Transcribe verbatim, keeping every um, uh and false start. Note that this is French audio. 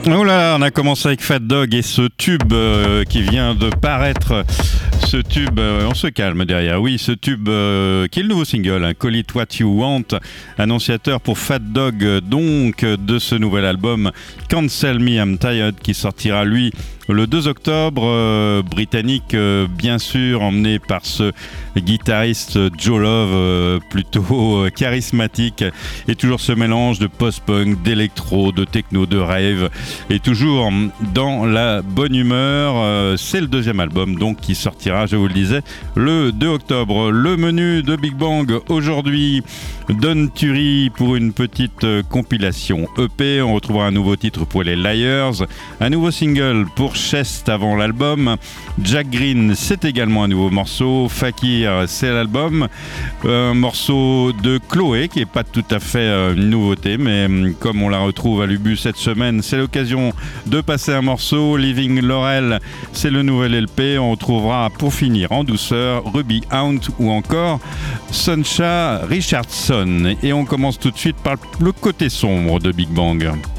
Oh là, on a commencé avec Fat Dog et ce tube euh, qui vient de paraître. Ce tube, euh, on se calme derrière. Oui, ce tube euh, qui est le nouveau single, hein, Call It What You Want, annonciateur pour Fat Dog, euh, donc de ce nouvel album Cancel Me I'm Tired, qui sortira lui le deux octobre, euh, britannique euh, bien sûr, emmené par ce guitariste Joe Love, euh, plutôt euh, charismatique, et toujours ce mélange de post-punk, d'électro, de techno, de rave, et toujours dans la bonne humeur. Euh, c'est le deuxième album donc qui sortira, je vous le disais, le deux octobre. Le menu de Big Bang aujourd'hui: Don Turi pour une petite euh, compilation E P. On retrouvera un nouveau titre pour les Liars, un nouveau single pour Chest avant l'album. Jack Green, c'est également un nouveau morceau. Fakir, c'est l'album. Un morceau de Chloé qui n'est pas tout à fait une nouveauté, mais comme on la retrouve à l'Ubu cette semaine, c'est l'occasion de passer un morceau. Living Laurel, c'est le nouvel L P. On retrouvera pour finir en douceur Ruby Hound ou encore Suncha Richardson. Et on commence tout de suite par le côté sombre de Big Bang.